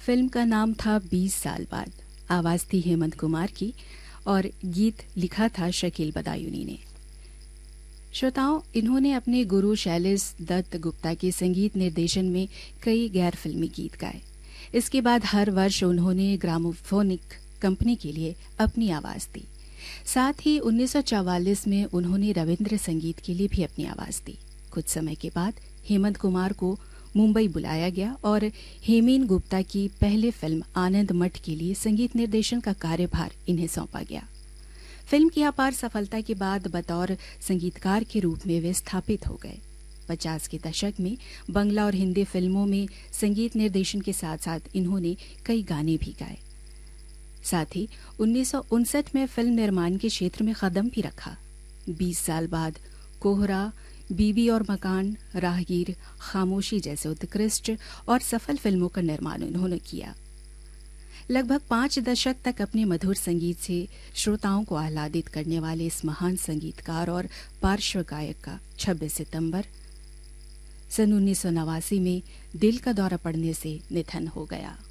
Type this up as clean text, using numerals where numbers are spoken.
Film का नाम था 20 साल बाद। आवाज़ थी हेमंत कुमार की और गीत लिखा था शकील बदायूनी ने। श्रोताओं, इन्होंने अपने गुरु शैलेश दत्त गुप्ता के संगीत निर्देशन में कई गैर फिल्मी गीत गाए। इसके बाद हर वर्ष उन्होंने ग्रामोफोनिक कंपनी के लिए अपनी आवाज़ दी। साथ ही 1944 में उन्होंने रविंद्र संगीत के लिए भी अपनी आवाज़ दी। कुछ समय के बाद हेमंत कुमार को मुंबई बुलाया गया और हेमेन गुप्ता की पहले फिल्म आनंद मठ के लिए संगीत निर्देशन का कार्यभार इन्हें सौंपा गया। फिल्म की अपार सफलता के बाद बतौर संगीतकार के रूप में वे स्थापित हो गए। 50 के दशक में बंगला और हिंदी फिल्मों में संगीत निर्देशन के साथ साथ इन्होंने कई गाने भी गाए। साथ ही 1959 में फिल्म निर्माण के क्षेत्र में कदम भी रखा। 20 साल बाद कोहरा, बीबी और मकान, राहगीर, खामोशी जैसे उत्कृष्ट और सफल फिल्मों का निर्माण उन्होंने किया। लगभग 5 दशक तक अपने मधुर संगीत से श्रोताओं को आह्लादित करने वाले इस महान संगीतकार और पार्श्व गायक का 26 सितंबर सन 1989 में दिल का दौरा पड़ने से निधन हो गया।